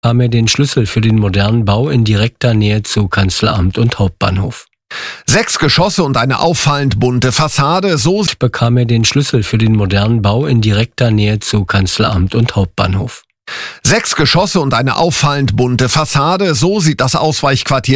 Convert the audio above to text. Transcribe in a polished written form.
Bekam er den Schlüssel für den modernen Bau in direkter Nähe zu Kanzleramt und Hauptbahnhof. 6 Geschosse und eine auffallend bunte Fassade, so Bekam er den Schlüssel für den modernen Bau in direkter Nähe zu Kanzleramt und Hauptbahnhof. 6 Geschosse und eine auffallend bunte Fassade, so sieht das Ausweichquartier